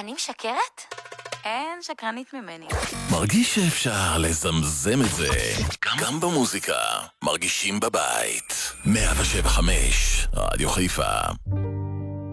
אני משקרת? אין שקרנית ממני. מרגיש שאפשר לזמזם את זה גם במוזיקה. מרגישים בבית. 107.5 רדיו חיפה.